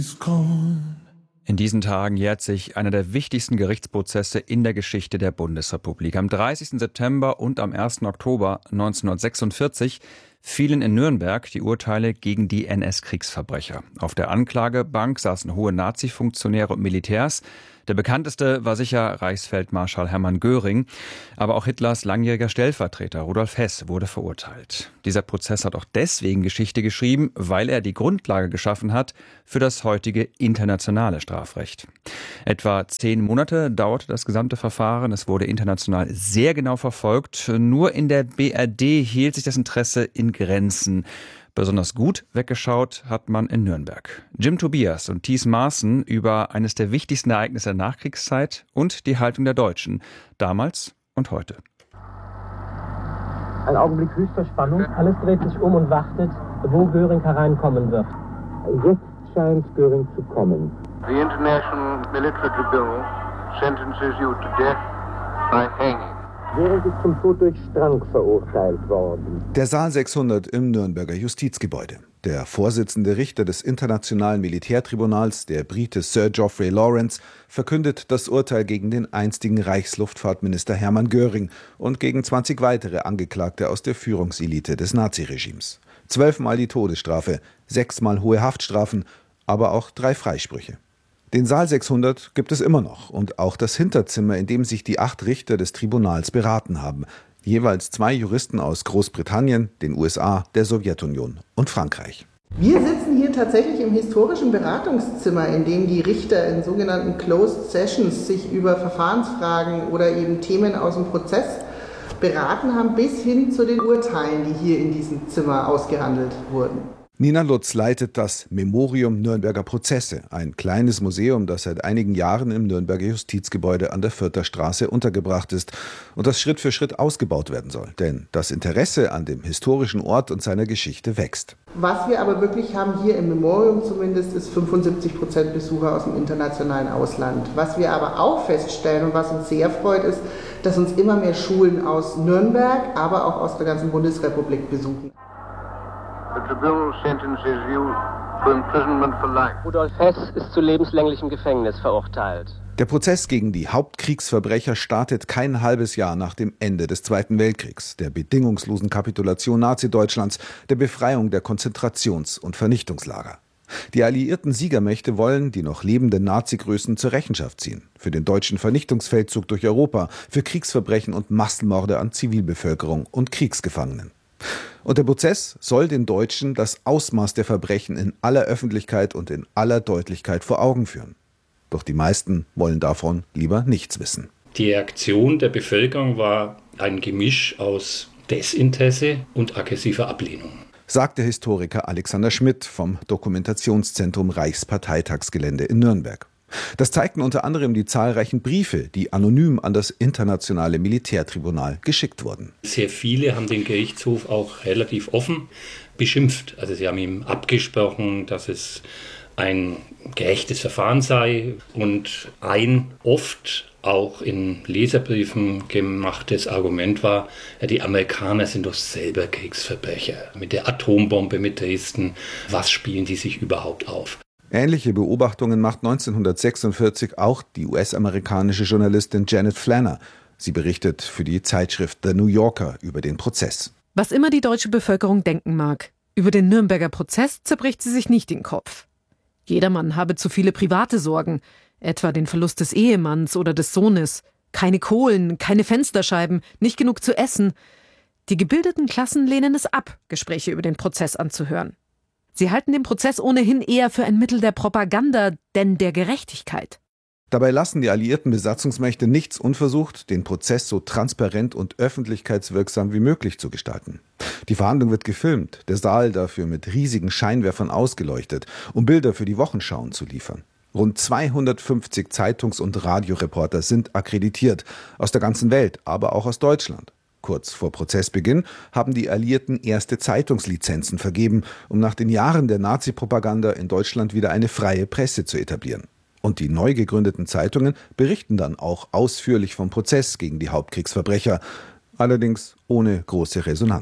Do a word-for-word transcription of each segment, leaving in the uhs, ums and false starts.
In diesen Tagen jährt sich einer der wichtigsten Gerichtsprozesse in der Geschichte der Bundesrepublik. Am dreißigsten September und am ersten Oktober neunzehnhundertsechsundvierzig fielen in Nürnberg die Urteile gegen die N S-Kriegsverbrecher. Auf der Anklagebank saßen hohe Nazi-Funktionäre und Militärs. Der bekannteste war sicher Reichsfeldmarschall Hermann Göring, aber auch Hitlers langjähriger Stellvertreter Rudolf Hess wurde verurteilt. Dieser Prozess hat auch deswegen Geschichte geschrieben, weil er die Grundlage geschaffen hat für das heutige internationale Strafrecht. Etwa zehn Monate dauerte das gesamte Verfahren. Es wurde international sehr genau verfolgt. Nur in der B R D hielt sich das Interesse in Grenzen. Besonders gut weggeschaut hat man in Nürnberg. Jim Tobias und Thies Maaßen über eines der wichtigsten Ereignisse der Nachkriegszeit und die Haltung der Deutschen, damals und heute. Ein Augenblick höchster Spannung. Alles dreht sich um und wartet, wo Göring hereinkommen wird. Jetzt scheint Göring zu kommen. The International Military Tribunal sentences you to death by hanging. Göring ist zum Tod durch Strang verurteilt worden. Der Saal sechshundert im Nürnberger Justizgebäude. Der Vorsitzende Richter des Internationalen Militärtribunals, der Brite Sir Geoffrey Lawrence, verkündet das Urteil gegen den einstigen Reichsluftfahrtminister Hermann Göring und gegen zwanzig weitere Angeklagte aus der Führungselite des Naziregimes. Zwölfmal die Todesstrafe, sechsmal hohe Haftstrafen, aber auch drei Freisprüche. Den Saal sechshundert gibt es immer noch und auch das Hinterzimmer, in dem sich die acht Richter des Tribunals beraten haben. Jeweils zwei Juristen aus Großbritannien, den U S A, der Sowjetunion und Frankreich. Wir sitzen hier tatsächlich im historischen Beratungszimmer, in dem die Richter in sogenannten Closed Sessions sich über Verfahrensfragen oder eben Themen aus dem Prozess beraten haben, bis hin zu den Urteilen, die hier in diesem Zimmer ausgehandelt wurden. Nina Lutz leitet das Memorium Nürnberger Prozesse, ein kleines Museum, das seit einigen Jahren im Nürnberger Justizgebäude an der Fürther Straße untergebracht ist und das Schritt für Schritt ausgebaut werden soll. Denn das Interesse an dem historischen Ort und seiner Geschichte wächst. Was wir aber wirklich haben hier im Memorium zumindest, ist fünfundsiebzig Prozent Besucher aus dem internationalen Ausland. Was wir aber auch feststellen und was uns sehr freut, ist, dass uns immer mehr Schulen aus Nürnberg, aber auch aus der ganzen Bundesrepublik besuchen. The tribunal sentences you to imprisonment for life. Rudolf Hess ist zu lebenslänglichem Gefängnis verurteilt. Der Prozess gegen die Hauptkriegsverbrecher startet kein halbes Jahr nach dem Ende des Zweiten Weltkriegs, der bedingungslosen Kapitulation Nazi-Deutschlands, der Befreiung der Konzentrations- und Vernichtungslager. Die alliierten Siegermächte wollen die noch lebenden Nazi-Größen zur Rechenschaft ziehen. Für den deutschen Vernichtungsfeldzug durch Europa, für Kriegsverbrechen und Massenmorde an Zivilbevölkerung und Kriegsgefangenen. Und der Prozess soll den Deutschen das Ausmaß der Verbrechen in aller Öffentlichkeit und in aller Deutlichkeit vor Augen führen. Doch die meisten wollen davon lieber nichts wissen. Die Reaktion der Bevölkerung war ein Gemisch aus Desinteresse und aggressiver Ablehnung, sagt der Historiker Alexander Schmidt vom Dokumentationszentrum Reichsparteitagsgelände in Nürnberg. Das zeigten unter anderem die zahlreichen Briefe, die anonym an das Internationale Militärtribunal geschickt wurden. Sehr viele haben den Gerichtshof auch relativ offen beschimpft. Also sie haben ihm abgesprochen, dass es ein gerechtes Verfahren sei und ein oft auch in Leserbriefen gemachtes Argument war, ja, die Amerikaner sind doch selber Kriegsverbrecher. Mit der Atombombe mit Dresden, was spielen die sich überhaupt auf? Ähnliche Beobachtungen macht neunzehnhundertsechsundvierzig auch die U S-amerikanische Journalistin Janet Flanner. Sie berichtet für die Zeitschrift The New Yorker über den Prozess. Was immer die deutsche Bevölkerung denken mag, über den Nürnberger Prozess zerbricht sie sich nicht den Kopf. Jedermann habe zu viele private Sorgen, etwa den Verlust des Ehemanns oder des Sohnes. Keine Kohlen, keine Fensterscheiben, nicht genug zu essen. Die gebildeten Klassen lehnen es ab, Gespräche über den Prozess anzuhören. Sie halten den Prozess ohnehin eher für ein Mittel der Propaganda, denn der Gerechtigkeit. Dabei lassen die alliierten Besatzungsmächte nichts unversucht, den Prozess so transparent und öffentlichkeitswirksam wie möglich zu gestalten. Die Verhandlung wird gefilmt, der Saal dafür mit riesigen Scheinwerfern ausgeleuchtet, um Bilder für die Wochenschauen zu liefern. Rund zweihundertfünfzig Zeitungs- und Radioreporter sind akkreditiert, aus der ganzen Welt, aber auch aus Deutschland. Kurz vor Prozessbeginn haben die Alliierten erste Zeitungslizenzen vergeben, um nach den Jahren der Nazi-Propaganda in Deutschland wieder eine freie Presse zu etablieren. Und die neu gegründeten Zeitungen berichten dann auch ausführlich vom Prozess gegen die Hauptkriegsverbrecher, allerdings ohne große Resonanz.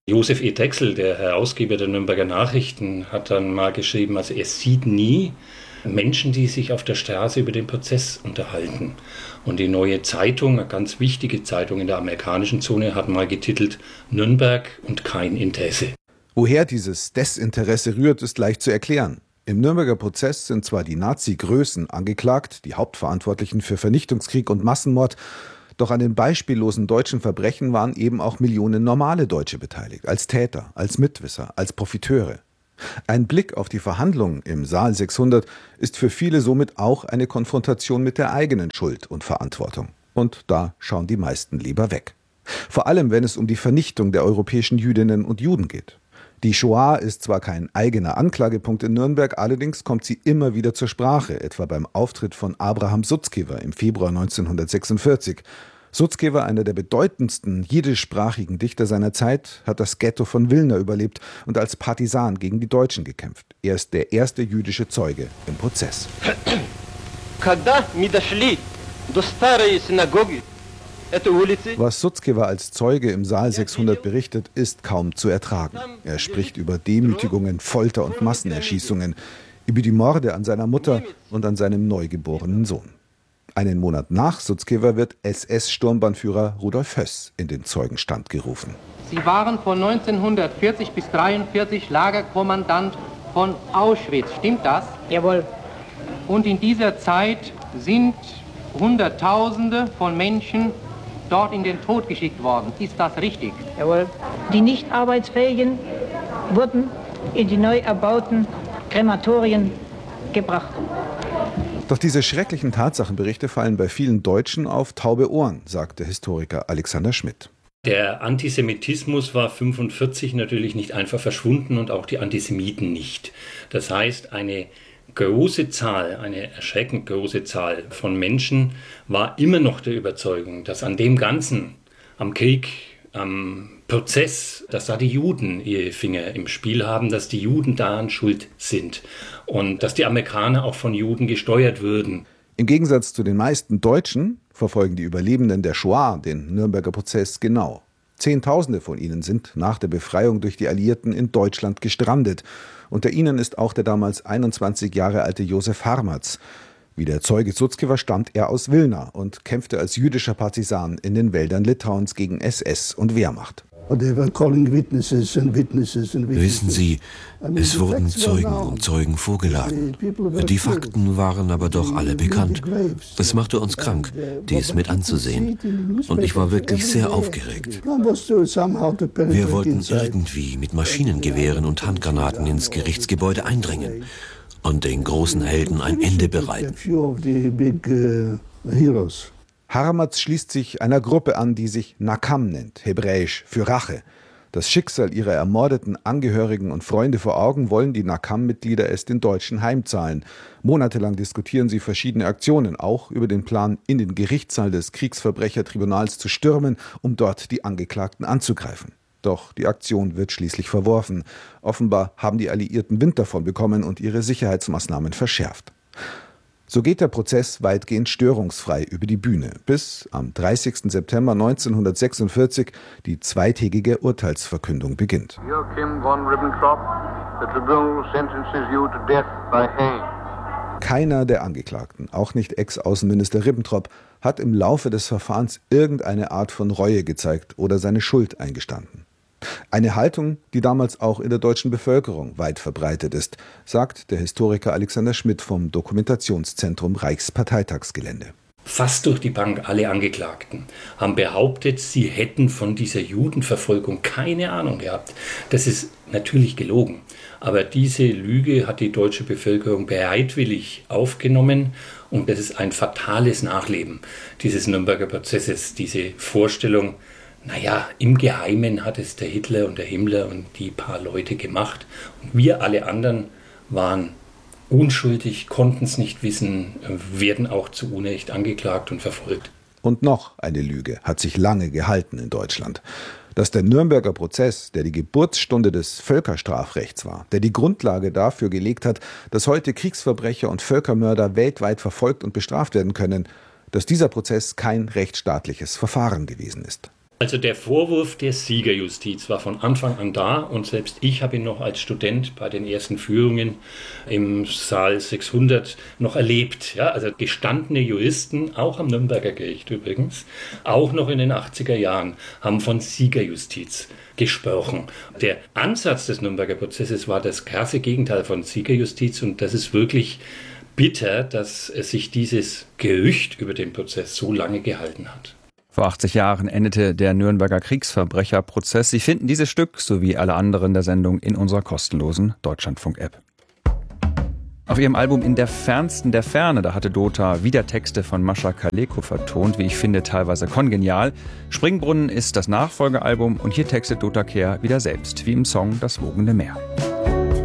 Josef E. Drechsel, der Herausgeber der Nürnberger Nachrichten, hat dann mal geschrieben, also er sieht nie Menschen, die sich auf der Straße über den Prozess unterhalten. Und die Neue Zeitung, eine ganz wichtige Zeitung in der amerikanischen Zone, hat mal getitelt Nürnberg und kein Interesse. Woher dieses Desinteresse rührt, ist leicht zu erklären. Im Nürnberger Prozess sind zwar die Nazi-Größen angeklagt, die Hauptverantwortlichen für Vernichtungskrieg und Massenmord, doch an den beispiellosen deutschen Verbrechen waren eben auch Millionen normale Deutsche beteiligt, als Täter, als Mitwisser, als Profiteure. Ein Blick auf die Verhandlungen im Saal sechshundert ist für viele somit auch eine Konfrontation mit der eigenen Schuld und Verantwortung. Und da schauen die meisten lieber weg. Vor allem, wenn es um die Vernichtung der europäischen Jüdinnen und Juden geht. Die Shoah ist zwar kein eigener Anklagepunkt in Nürnberg, allerdings kommt sie immer wieder zur Sprache, etwa beim Auftritt von Abraham Sutzkever im Februar neunzehnhundertsechsundvierzig. Sutzkever, einer der bedeutendsten jiddischsprachigen Dichter seiner Zeit, hat das Ghetto von Wilna überlebt und als Partisan gegen die Deutschen gekämpft. Er ist der erste jüdische Zeuge im Prozess. Was Sutzkever als Zeuge im Saal sechshundert berichtet, ist kaum zu ertragen. Er spricht über Demütigungen, Folter und Massenerschießungen, über die Morde an seiner Mutter und an seinem neugeborenen Sohn. Einen Monat nach Sutzkever wird S S-Sturmbannführer Rudolf Höss in den Zeugenstand gerufen. Sie waren von neunzehnhundertvierzig bis dreiundvierzig Lagerkommandant von Auschwitz, stimmt das? Jawohl. Und in dieser Zeit sind Hunderttausende von Menschen dort in den Tod geschickt worden. Ist das richtig? Jawohl. Die nicht arbeitsfähigen wurden in die neu erbauten Krematorien gebracht. Doch diese schrecklichen Tatsachenberichte fallen bei vielen Deutschen auf taube Ohren, sagt der Historiker Alexander Schmidt. Der Antisemitismus war fünfundvierzig natürlich nicht einfach verschwunden und auch die Antisemiten nicht. Das heißt, eine große Zahl, eine erschreckend große Zahl von Menschen war immer noch der Überzeugung, dass an dem Ganzen, am Krieg, am Prozess, dass da die Juden ihre Finger im Spiel haben, dass die Juden daran schuld sind und dass die Amerikaner auch von Juden gesteuert würden. Im Gegensatz zu den meisten Deutschen verfolgen die Überlebenden der Shoah den Nürnberger Prozess genau. Zehntausende von ihnen sind nach der Befreiung durch die Alliierten in Deutschland gestrandet. Unter ihnen ist auch der damals einundzwanzig Jahre alte Josef Harmatz. Wie der Zeuge Sutzkever stammt er aus Wilna und kämpfte als jüdischer Partisan in den Wäldern Litauens gegen S S und Wehrmacht. Wissen Sie, es wurden Zeugen um Zeugen vorgeladen. Die Fakten waren aber doch alle bekannt. Es machte uns krank, dies mit anzusehen. Und ich war wirklich sehr aufgeregt. Wir wollten irgendwie mit Maschinengewehren und Handgranaten ins Gerichtsgebäude eindringen und den großen Helden ein Ende bereiten. Harmatz schließt sich einer Gruppe an, die sich Nakam nennt, hebräisch für Rache. Das Schicksal ihrer ermordeten Angehörigen und Freunde vor Augen wollen die Nakam-Mitglieder es den Deutschen heimzahlen. Monatelang diskutieren sie verschiedene Aktionen, auch über den Plan, in den Gerichtssaal des Kriegsverbrechertribunals zu stürmen, um dort die Angeklagten anzugreifen. Doch die Aktion wird schließlich verworfen. Offenbar haben die Alliierten Wind davon bekommen und ihre Sicherheitsmaßnahmen verschärft. So geht der Prozess weitgehend störungsfrei über die Bühne, bis am dreißigsten September neunzehnhundertsechsundvierzig die zweitägige Urteilsverkündung beginnt. Joachim von Ribbentrop, the tribunal sentences you to death by hanging. Keiner der Angeklagten, auch nicht Ex-Außenminister Ribbentrop, hat im Laufe des Verfahrens irgendeine Art von Reue gezeigt oder seine Schuld eingestanden. Eine Haltung, die damals auch in der deutschen Bevölkerung weit verbreitet ist, sagt der Historiker Alexander Schmidt vom Dokumentationszentrum Reichsparteitagsgelände. Fast durch die Bank alle Angeklagten haben behauptet, sie hätten von dieser Judenverfolgung keine Ahnung gehabt. Das ist natürlich gelogen. Aber diese Lüge hat die deutsche Bevölkerung bereitwillig aufgenommen und das ist ein fatales Nachleben dieses Nürnberger Prozesses, diese Vorstellung, naja, im Geheimen hat es der Hitler und der Himmler und die paar Leute gemacht und wir alle anderen waren unschuldig, konnten es nicht wissen, werden auch zu Unrecht angeklagt und verfolgt. Und noch eine Lüge hat sich lange gehalten in Deutschland. Dass der Nürnberger Prozess, der die Geburtsstunde des Völkerstrafrechts war, der die Grundlage dafür gelegt hat, dass heute Kriegsverbrecher und Völkermörder weltweit verfolgt und bestraft werden können, dass dieser Prozess kein rechtsstaatliches Verfahren gewesen ist. Also der Vorwurf der Siegerjustiz war von Anfang an da und selbst ich habe ihn noch als Student bei den ersten Führungen im Saal sechshundert noch erlebt. Ja, also gestandene Juristen, auch am Nürnberger Gericht übrigens, auch noch in den achtziger Jahren, haben von Siegerjustiz gesprochen. Der Ansatz des Nürnberger Prozesses war das krasse Gegenteil von Siegerjustiz und das ist wirklich bitter, dass sich dieses Gerücht über den Prozess so lange gehalten hat. Vor achtzig Jahren endete der Nürnberger Kriegsverbrecherprozess. Sie finden dieses Stück sowie alle anderen der Sendung in unserer kostenlosen Deutschlandfunk-App. Auf ihrem Album In der fernsten der Ferne, da hatte Dota wieder Texte von Mascha Kaleko vertont, wie ich finde, teilweise kongenial. Springbrunnen ist das Nachfolgealbum und hier textet Dota Kehr wieder selbst, wie im Song Das wogende Meer.